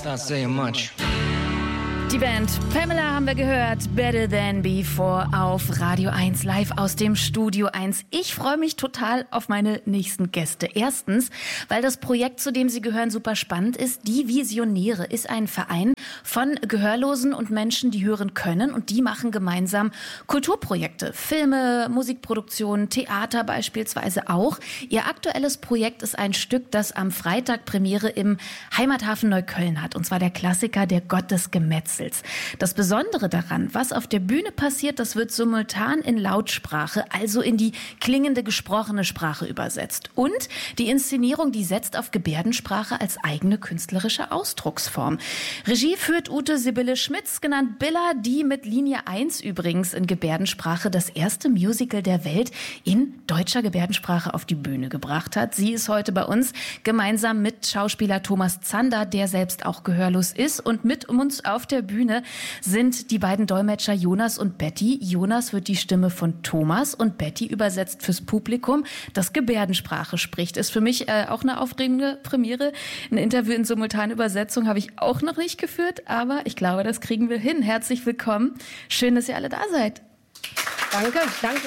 That's not saying much. Die Band Pamela haben wir gehört, Better Than Before auf Radio 1 live aus dem Studio 1. Ich freue mich total auf meine nächsten Gäste. Erstens, weil das Projekt, zu dem sie gehören, super spannend ist. Die Visionäre ist ein Verein von Gehörlosen und Menschen, die hören können, und die machen gemeinsam Kulturprojekte, Filme, Musikproduktionen, Theater beispielsweise auch. Ihr aktuelles Projekt ist ein Stück, das am Freitag Premiere im Heimathafen Neukölln hat, und zwar der Klassiker Der Gott des Gemetzels. Das Besondere daran, was auf der Bühne passiert, das wird simultan in Lautsprache, also in die klingende gesprochene Sprache übersetzt. Und die Inszenierung, die setzt auf Gebärdensprache als eigene künstlerische Ausdrucksform. Regie führt Ute Sibylle Schmitz, genannt Billa, die mit Linie 1 übrigens in Gebärdensprache das erste Musical der Welt in deutscher Gebärdensprache auf die Bühne gebracht hat. Sie ist heute bei uns gemeinsam mit Schauspieler Thomas Zander, der selbst auch gehörlos ist, und mit uns auf der Bühne sind die beiden Dolmetscher Jonas und Betty. Jonas wird die Stimme von Thomas und Betty übersetzt fürs Publikum, das Gebärdensprache spricht. Ist für mich auch eine aufregende Premiere. Ein Interview in simultaner Übersetzung habe ich auch noch nicht geführt, aber ich glaube, das kriegen wir hin. Herzlich willkommen. Schön, dass ihr alle da seid. Danke, danke.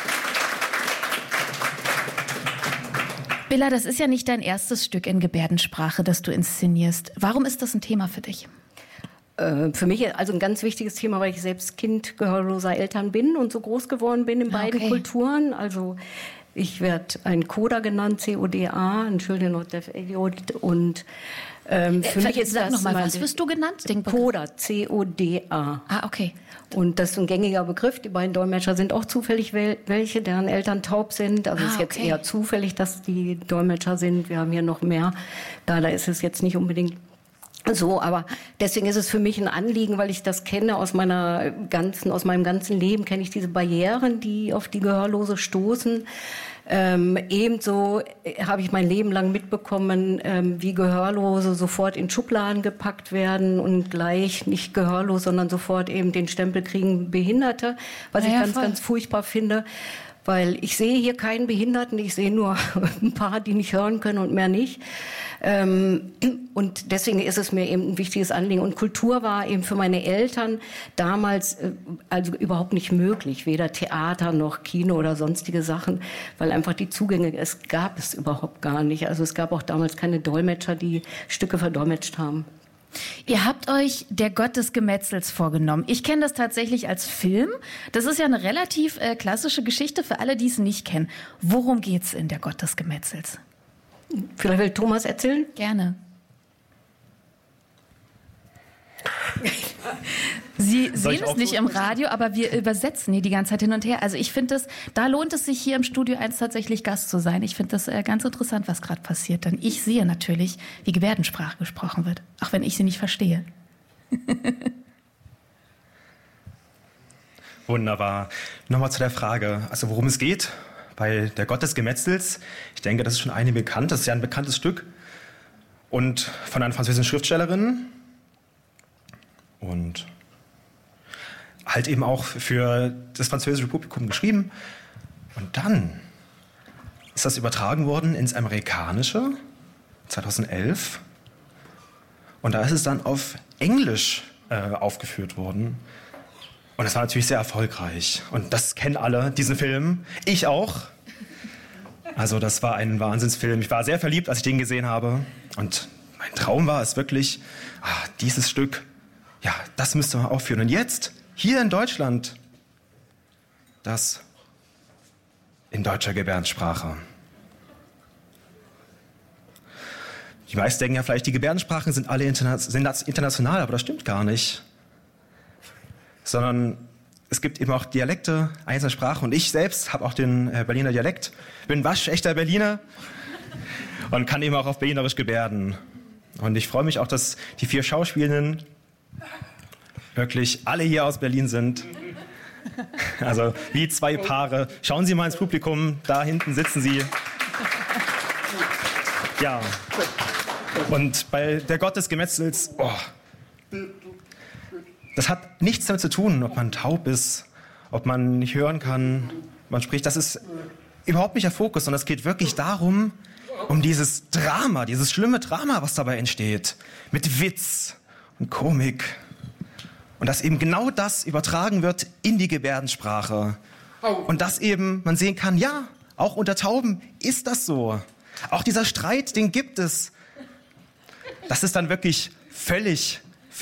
Billa, das ist ja nicht dein erstes Stück in Gebärdensprache, das du inszenierst. Warum ist das ein Thema für dich? Für mich also ein ganz wichtiges Thema, weil ich selbst Kind gehörloser Eltern bin und so groß geworden bin in beiden Kulturen. Also ich werde ein Coda genannt, C-O-D-A, ein Children not Deaf Idiot. Und für mich ist das nochmal, was wirst du genannt? Coda, C-O-D-A. Ah, okay. Und das ist ein gängiger Begriff. Die beiden Dolmetscher sind auch zufällig welche, deren Eltern taub sind. Also es ist jetzt eher zufällig, dass die Dolmetscher sind. Wir haben hier noch mehr. Da ist es jetzt nicht unbedingt so, aber deswegen ist es für mich ein Anliegen, weil ich das kenne aus meinem ganzen Leben, kenne ich diese Barrieren, die auf die Gehörlose stoßen. Ebenso habe ich mein Leben lang mitbekommen, wie Gehörlose sofort in Schubladen gepackt werden und gleich nicht gehörlos, sondern sofort eben den Stempel kriegen Behinderte, was ich ganz furchtbar finde. Weil ich sehe hier keinen Behinderten, ich sehe nur ein paar, die nicht hören können und mehr nicht. Und deswegen ist es mir eben ein wichtiges Anliegen. Und Kultur war eben für meine Eltern damals also überhaupt nicht möglich. Weder Theater noch Kino oder sonstige Sachen, weil einfach die Zugänge, es gab es überhaupt gar nicht. Also es gab auch damals keine Dolmetscher, die Stücke verdolmetscht haben. Ihr habt euch Der Gott des Gemetzels vorgenommen. Ich kenne das tatsächlich als Film. Das ist ja eine relativ klassische Geschichte für alle, die es nicht kennen. Worum geht's in Der Gott des Gemetzels? Vielleicht will Thomas erzählen? Gerne. Sie sehen es nicht im Radio, aber wir übersetzen hier die ganze Zeit hin und her. Also ich finde da lohnt es sich hier im Studio 1 tatsächlich Gast zu sein. Ich finde das ganz interessant, was gerade passiert. Denn ich sehe natürlich, wie Gebärdensprache gesprochen wird, auch wenn ich sie nicht verstehe. Wunderbar. Nochmal zu der Frage, also worum es geht bei Der Gott des Gemetzels. Ich denke, das ist schon einigen bekannt. Das ist ja ein bekanntes Stück und von einer französischen Schriftstellerin. Und halt eben auch für das französische Publikum geschrieben. Und dann ist das übertragen worden ins Amerikanische, 2011. Und da ist es dann auf Englisch aufgeführt worden. Und das war natürlich sehr erfolgreich. Und das kennen alle, diesen Film. Ich auch. Also das war ein Wahnsinnsfilm. Ich war sehr verliebt, als ich den gesehen habe. Und mein Traum war es wirklich, dieses Stück, ja, das müsste man aufführen. Und jetzt, hier in Deutschland, das in deutscher Gebärdensprache. Die meisten denken ja vielleicht, die Gebärdensprachen sind alle international, aber das stimmt gar nicht. Sondern es gibt eben auch Dialekte einzelner Sprachen. Und ich selbst habe auch den Berliner Dialekt, bin waschechter Berliner und kann eben auch auf Berlinerisch gebärden. Und ich freue mich auch, dass die 4 Schauspielenden wirklich alle hier aus Berlin sind. Also wie 2 Paare. Schauen Sie mal ins Publikum, da hinten sitzen sie. Ja. Und bei Der Gott des Gemetzels, das hat nichts damit zu tun, ob man taub ist, ob man nicht hören kann, man spricht. Das ist überhaupt nicht der Fokus, sondern es geht wirklich darum, um dieses Drama, dieses schlimme Drama, was dabei entsteht, mit Witz und Komik. Und dass eben genau das übertragen wird in die Gebärdensprache. Und dass eben man sehen kann, ja, auch unter Tauben ist das so. Auch dieser Streit, den gibt es. Dass es dann wirklich völlig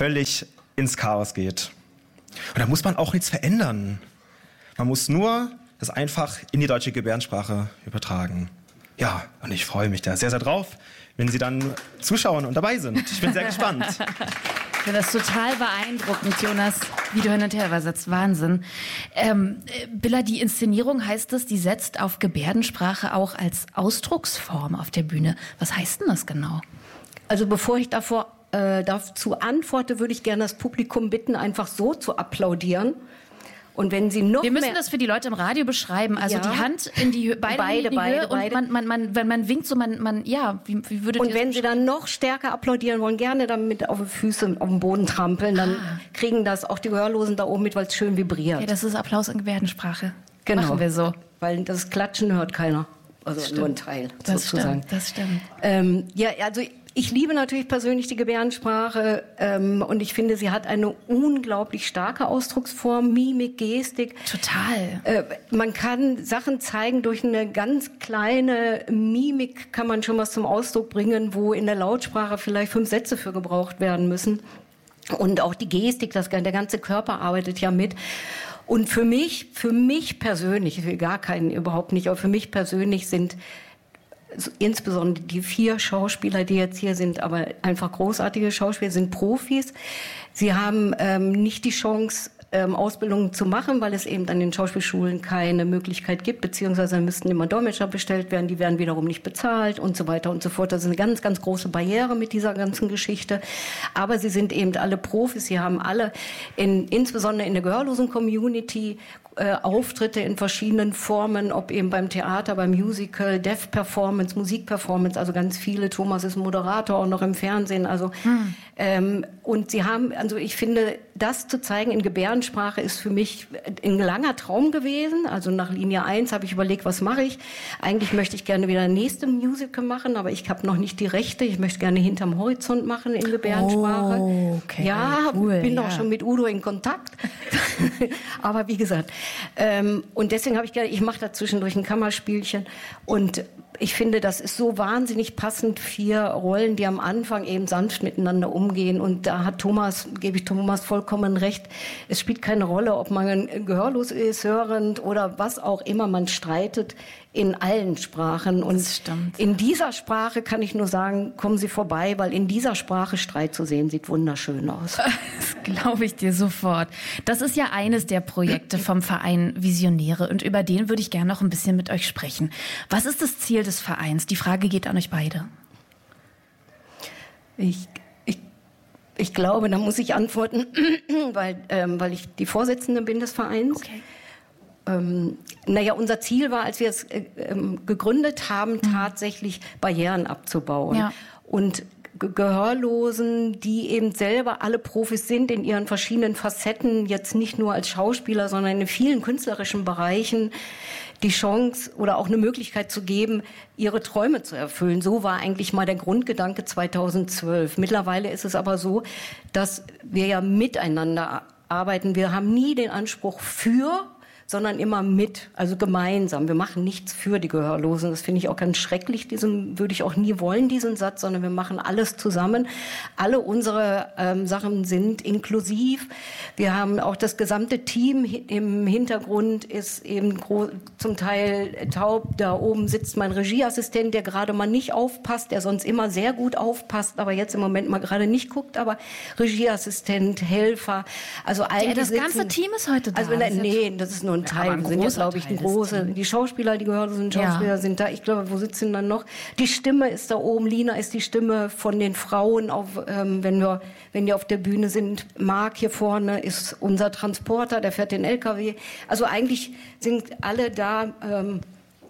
ins Chaos geht. Und da muss man auch nichts verändern. Man muss nur das einfach in die deutsche Gebärdensprache übertragen. Ja, und ich freue mich da sehr, sehr drauf, wenn Sie dann zuschauen und dabei sind. Ich bin sehr gespannt. Ich finde das total beeindruckend, Jonas, wie du hin und her übersetzt. Wahnsinn. Billa, die Inszenierung, heißt es, die setzt auf Gebärdensprache auch als Ausdrucksform auf der Bühne. Was heißt denn das genau? Also bevor ich dazu antworte, würde ich gerne das Publikum bitten, einfach so zu applaudieren. Und wenn Sie noch Wir müssen das für die Leute im Radio beschreiben. Also die Hand in die Höhe, beide in die Höhe. Und wenn man winkt, so wie würdet ihr Und wenn Sie dann noch stärker applaudieren wollen, gerne damit auf die Füße auf den Boden trampeln, dann kriegen das auch die Gehörlosen da oben mit, weil es schön vibriert. Okay, das ist Applaus in Gebärdensprache. Genau. Machen wir so. Weil das Klatschen hört keiner. Also nur ein Teil, sozusagen. Das stimmt. Also ich liebe natürlich persönlich die Gebärdensprache und ich finde, sie hat eine unglaublich starke Ausdrucksform, Mimik, Gestik. Total. Man kann Sachen zeigen durch eine ganz kleine Mimik, kann man schon was zum Ausdruck bringen, wo in der Lautsprache vielleicht 5 Sätze für gebraucht werden müssen. Und auch die Gestik, der ganze Körper arbeitet ja mit. Und für mich persönlich, ich will gar keinen überhaupt nicht, aber für mich persönlich sind insbesondere die 4 Schauspieler, die jetzt hier sind, aber einfach großartige Schauspieler, sind Profis. Sie haben nicht die Chance, Ausbildungen zu machen, weil es eben an den Schauspielschulen keine Möglichkeit gibt, beziehungsweise müssten immer Dolmetscher bestellt werden, die werden wiederum nicht bezahlt und so weiter und so fort. Das ist eine ganz, ganz große Barriere mit dieser ganzen Geschichte. Aber sie sind eben alle Profis, sie haben alle, insbesondere in der Gehörlosen-Community, Auftritte in verschiedenen Formen, ob eben beim Theater, beim Musical, Deaf-Performance, Musik-Performance, also ganz viele. Thomas ist Moderator, auch noch im Fernsehen. Also und sie haben, also ich finde, das zu zeigen in Gebärdensprache ist für mich ein langer Traum gewesen. Also nach Linie 1 habe ich überlegt, was mache ich? Eigentlich möchte ich gerne wieder ein nächstes Musical machen, aber ich habe noch nicht die Rechte. Ich möchte gerne Hinterm Horizont machen in Gebärdensprache. Oh, okay. Ja, cool, bin auch schon mit Udo in Kontakt. Aber wie gesagt, und deswegen habe ich gedacht, ich mache da zwischendurch ein Kammerspielchen und ich finde, das ist so wahnsinnig passend, 4 Rollen, die am Anfang eben sanft miteinander umgehen. Und da gebe ich Thomas vollkommen recht. Es spielt keine Rolle, ob man gehörlos ist, hörend oder was auch immer. Man streitet in allen Sprachen. Und in dieser Sprache kann ich nur sagen, kommen Sie vorbei, weil in dieser Sprache Streit zu sehen, sieht wunderschön aus. Das glaube ich dir sofort. Das ist ja eines der Projekte vom Verein Visionäre und über den würde ich gerne noch ein bisschen mit euch sprechen. Was ist das Ziel des Vereins? Die Frage geht an euch beide. Ich glaube, da muss ich antworten, weil ich die Vorsitzende bin des Vereins. Okay. Unser Ziel war, als wir es gegründet haben, tatsächlich Barrieren abzubauen. Ja. Und Gehörlosen, die eben selber alle Profis sind in ihren verschiedenen Facetten, jetzt nicht nur als Schauspieler, sondern in vielen künstlerischen Bereichen, die Chance oder auch eine Möglichkeit zu geben, ihre Träume zu erfüllen. So war eigentlich mal der Grundgedanke 2012. Mittlerweile ist es aber so, dass wir ja miteinander arbeiten. Wir haben nie den Anspruch sondern immer mit, also gemeinsam. Wir machen nichts für die Gehörlosen. Das finde ich auch ganz schrecklich. Würde ich auch nie wollen, diesen Satz, sondern wir machen alles zusammen. Alle unsere Sachen sind inklusiv. Wir haben auch das gesamte Team im Hintergrund ist eben zum Teil taub. Da oben sitzt mein Regieassistent, der gerade mal nicht aufpasst, der sonst immer sehr gut aufpasst, aber jetzt im Moment mal gerade nicht guckt. Aber Regieassistent, Helfer, also eigentlich das ganze Team ist heute da. Also nee, das ist nur ein Teil. Wir sind jetzt, glaube ich, die Schauspieler, die gehörlosen Schauspieler sind da. Ich glaube, wo sitzen dann noch? Die Stimme ist da oben. Lina ist die Stimme von den Frauen, wenn die auf der Bühne sind. Marc hier vorne ist unser Transporter, der fährt den LKW. Also eigentlich sind alle da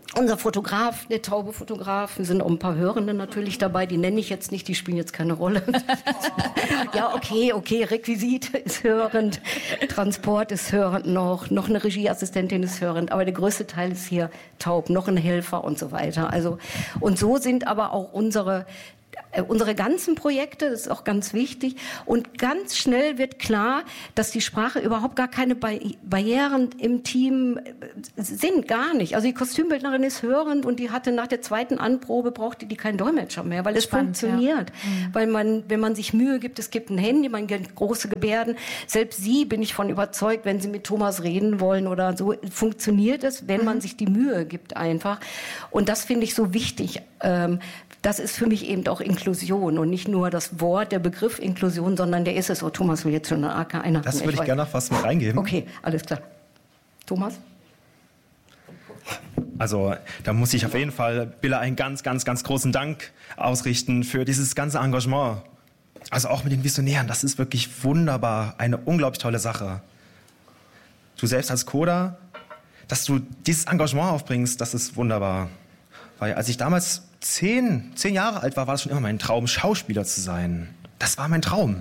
Unser Fotograf, der taube Fotograf, wir sind auch ein paar Hörende natürlich dabei, die nenne ich jetzt nicht, die spielen jetzt keine Rolle. Ja, okay, Requisit ist hörend, Transport ist hörend noch eine Regieassistentin ist hörend, aber der größte Teil ist hier taub, noch ein Helfer und so weiter. Also, und so sind aber auch unsere ganzen Projekte, das ist auch ganz wichtig. Und ganz schnell wird klar, dass die Sprache überhaupt gar keine Barrieren im Team sind, gar nicht. Also die Kostümbildnerin ist hörend und die hatte nach der zweiten Anprobe, brauchte die keinen Dolmetscher mehr, weil es funktioniert. Ja. Weil wenn man sich Mühe gibt, es gibt ein Handy, man gibt große Gebärden. Selbst sie, bin ich von überzeugt, wenn sie mit Thomas reden wollen oder so, funktioniert es, wenn man sich die Mühe gibt einfach. Und das finde ich so wichtig. Das ist für mich eben auch Inklusion und nicht nur das Wort, der Begriff Inklusion, sondern der ist es. Oh, Thomas will jetzt schon eine AK einhaken. Das würde ich gerne noch was mit reingeben. Okay, alles klar. Thomas? Also da muss ich auf jeden Fall Billa einen ganz, ganz, ganz großen Dank ausrichten für dieses ganze Engagement. Also auch mit den Visionären, das ist wirklich wunderbar, eine unglaublich tolle Sache. Du selbst als Coda, dass du dieses Engagement aufbringst, das ist wunderbar. Weil als ich damals 10 Jahre alt war es schon immer mein Traum, Schauspieler zu sein. Das war mein Traum.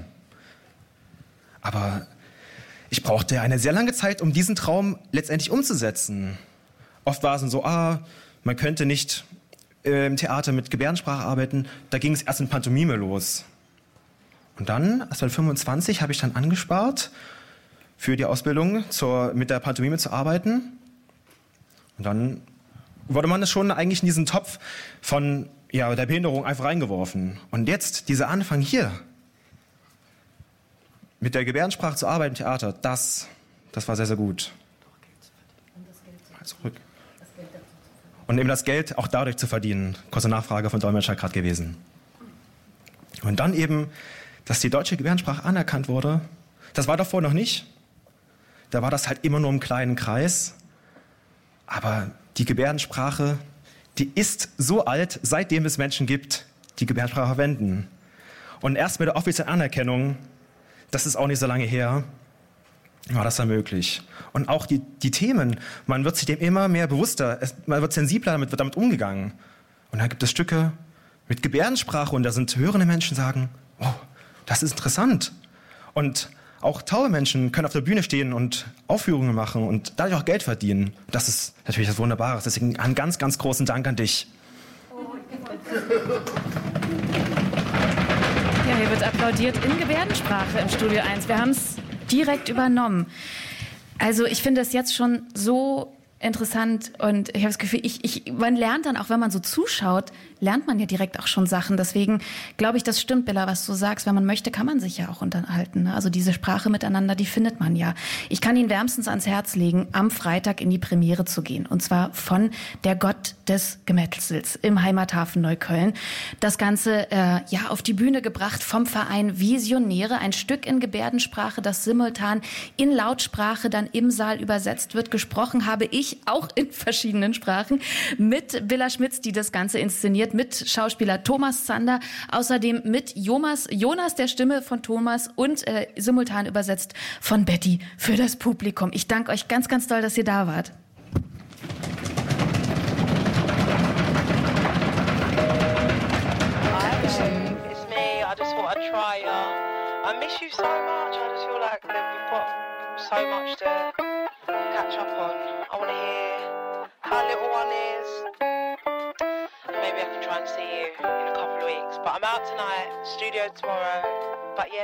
Aber ich brauchte eine sehr lange Zeit, um diesen Traum letztendlich umzusetzen. Oft war es so, man könnte nicht im Theater mit Gebärdensprache arbeiten. Da ging es erst in Pantomime los. Und dann, als war 25, habe ich dann angespart, für die Ausbildung mit der Pantomime zu arbeiten. Und dann wurde man schon eigentlich in diesen Topf von der Behinderung einfach reingeworfen. Und jetzt, dieser Anfang hier, mit der Gebärdensprache zu arbeiten im Theater, das war sehr, sehr gut. Zurück. Und eben das Geld auch dadurch zu verdienen. Kurze Nachfrage von Dolmetscher gerade gewesen. Und dann eben, dass die deutsche Gebärdensprache anerkannt wurde, das war davor noch nicht. Da war das halt immer nur im kleinen Kreis. Aber die Gebärdensprache, die ist so alt, seitdem es Menschen gibt, die Gebärdensprache verwenden. Und erst mit der offiziellen Anerkennung, das ist auch nicht so lange her, war das dann möglich. Und auch die Themen, man wird sich dem immer mehr bewusster, man wird sensibler, wird damit umgegangen. Und dann gibt es Stücke mit Gebärdensprache und da sind hörende Menschen, die sagen, oh, das ist interessant. Und auch taube Menschen können auf der Bühne stehen und Aufführungen machen und dadurch auch Geld verdienen. Das ist natürlich das Wunderbare. Deswegen einen ganz, ganz großen Dank an dich. Ja, hier wird applaudiert in Gebärdensprache im Studio 1. Wir haben es direkt übernommen. Also ich finde es jetzt schon so interessant und ich habe das Gefühl, man lernt dann auch, wenn man so zuschaut, lernt man ja direkt auch schon Sachen. Deswegen glaube ich, das stimmt, Billa, was du sagst. Wenn man möchte, kann man sich ja auch unterhalten. Ne? Also diese Sprache miteinander, die findet man ja. Ich kann Ihnen wärmstens ans Herz legen, am Freitag in die Premiere zu gehen. Und zwar von Der Gott des Gemetzels im Heimathafen Neukölln. Das Ganze auf die Bühne gebracht vom Verein Visionäre. Ein Stück in Gebärdensprache, das simultan in Lautsprache dann im Saal übersetzt wird. Gesprochen habe ich auch in verschiedenen Sprachen mit Billa Schmitz, die das Ganze inszeniert, mit Schauspieler Thomas Zander, außerdem mit Jonas, der Stimme von Thomas und simultan übersetzt von Betty für das Publikum. Ich danke euch ganz, ganz doll, dass ihr da wart. It's me. I just thought I'd try. I miss you so much. I just feel like we've got so much to catch up on. I want to hear how little one is. And maybe I can try and see you in a couple of weeks. But I'm out tonight, studio tomorrow. But yeah.